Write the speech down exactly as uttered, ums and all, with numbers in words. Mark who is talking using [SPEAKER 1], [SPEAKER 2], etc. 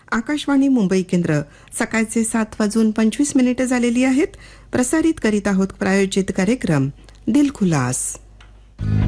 [SPEAKER 1] आकाशवाणी मुंबई केंद्र सकाळचे सात वाजून पंचवीस मिनिटे झालेली आहेत. प्रसारित करीत आहोत प्रायोजित कार्यक्रम दिलखुलास.